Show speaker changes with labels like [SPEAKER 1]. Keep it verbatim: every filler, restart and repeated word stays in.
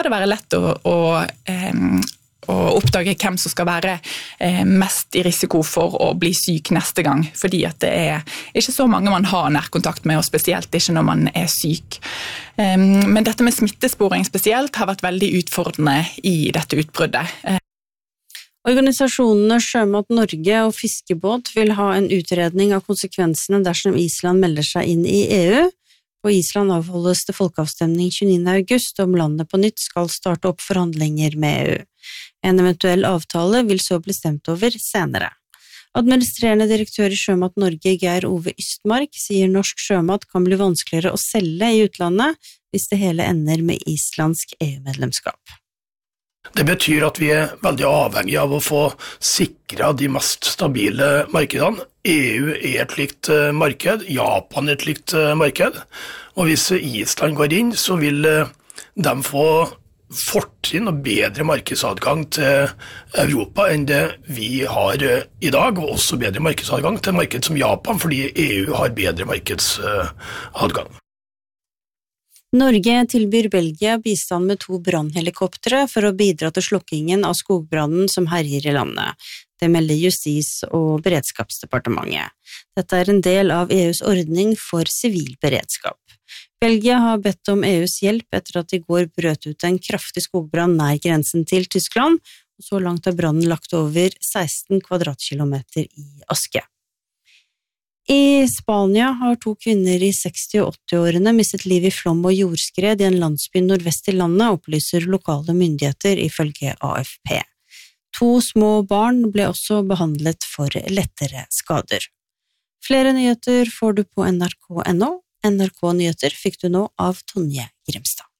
[SPEAKER 1] skal det være lett å, å, eh, å oppdage hvem som skal være eh, mest i risiko for å bli syk neste gang, fordi at det er ikke så mange man har nærkontakt med, og spesielt ikke når man er syk. Eh, men dette med smittesporing spesielt har vært veldig utfordrende i dette utbruddet. Eh,
[SPEAKER 2] Organisasjonene Sjømat Norge og Fiskebåt vil ha en utredning av konsekvensene dersom Island melder seg inn i E U. På Island avholdes det folkeavstemning tjueniende august om landet på nytt skal starte opp forhandlinger med E U. En eventuell avtale vil så bli stemt over senere. Administrerende direktør i Sjømat Norge, Geir Ove Ystmark, sier norsk sjømat kan bli vanskeligere å selge i utlandet hvis det hele ender med islandsk E U-medlemskap.
[SPEAKER 3] Det betyr at vi er veldig avhengige av å få sikret de mest stabile markedene. E U er et likt marked, Japan er et likt marked, og hvis Island går inn, så vil de få fortrinn og bedre markedsadgang til Europa enn det vi har i dag, og også bedre markedsadgang til marked som Japan, fordi E U har bedre markedsadgang.
[SPEAKER 2] Norge tilbyr Belgia bistand med to brannhelikoptere for å bidra til slukkingen av skogbrannen som herjer i landet. Det melder Justis- og beredskapsdepartementet. Dette er en del av E U's ordning for sivil beredskap. Belgia har bedt om E U's hjelp etter at i går brøt ut en kraftig skogbrann nær grensen til Tyskland, og så langt har brannen lagt over seksten kvadratkilometer i aske. I Spania har to kvinner i seksti- og åtti-årene mistet liv i flom og jordskred i en landsby nordvest i landet, opplyser lokale myndigheter ifølge A F P. To små barn ble også behandlet for lettere skader. Flere nyheter får du på N R K punktum N O. N R K Nyheter fikk du nå av Tonje Grimstad.